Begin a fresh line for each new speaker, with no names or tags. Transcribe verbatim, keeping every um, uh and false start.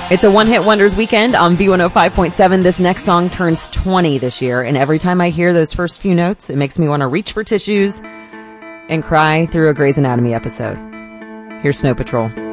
It's a one-hit wonders weekend on B one oh five point seven. This next song turns twenty this year, and every time I hear those first few notes, it makes me want to reach for tissues and cry through a Grey's Anatomy episode. Here's Snow Patrol.